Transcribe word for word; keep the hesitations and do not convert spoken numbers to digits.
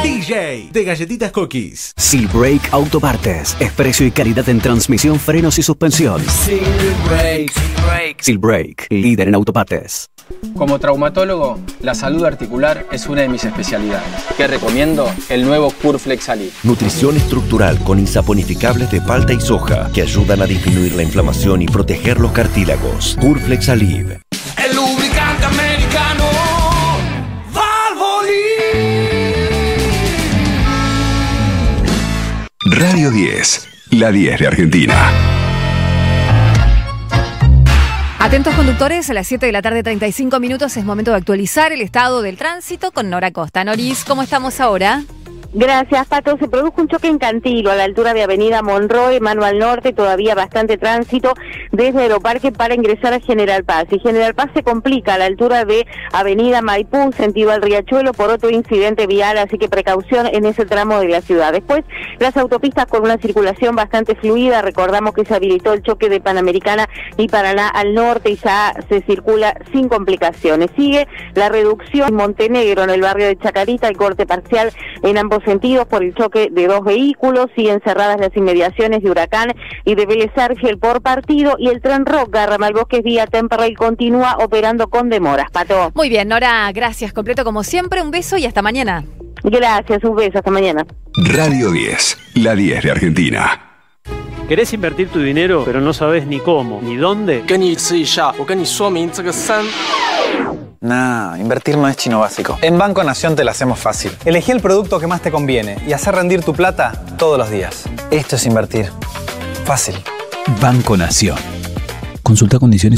D J de Galletitas Cookies. Seal Brake Autopartes. Es precio y calidad en transmisión, frenos y suspensión. Seal Brake. Seal Brake. Seal Brake, líder en autopartes. Como traumatólogo, la salud articular es una de mis especialidades. ¿Qué recomiendo? El nuevo Curflex Alib. Nutrición estructural con insaponificables de palta y soja que ayudan a disminuir la inflamación y proteger los cartílagos. Curflex Alib. El lubricante americano Valvoline. Radio diez, la diez de Argentina. Atentos conductores, a las siete de la tarde, treinta y cinco minutos, es momento de actualizar el estado del tránsito con Nora Costa. Noris, ¿cómo estamos ahora? Gracias, Pato. Se produjo un choque en Cantilo, a la altura de Avenida Monroe, mano al norte, todavía bastante tránsito desde Aeroparque para ingresar a General Paz. Y General Paz se complica a la altura de Avenida Maipú, sentido al Riachuelo, por otro incidente vial, así que precaución en ese tramo de la ciudad. Después, las autopistas con una circulación bastante fluida. Recordamos que se habilitó el choque de Panamericana y Paraná al norte y ya se circula sin complicaciones. Sigue la reducción en Montenegro, en el barrio de Chacarita, el corte parcial en ambos sentidos por el choque de dos vehículos. Siguen cerradas las inmediaciones de Huracán y de Vélez Sarsfield por partido, y el tren Roca, Ramal Bosques vía Temperley continúa operando con demoras. Pato. Muy bien, Nora, gracias. Completo como siempre, un beso y hasta mañana. Gracias, un beso, hasta mañana. Radio diez, la diez de Argentina. ¿Querés invertir tu dinero, pero no sabes ni cómo, ni dónde? Nah, invertir no es chino básico. En Banco Nación te lo hacemos fácil. Elegí el producto que más te conviene y hacer rendir tu plata todos los días. Esto es invertir. Fácil. Banco Nación. Consulta condiciones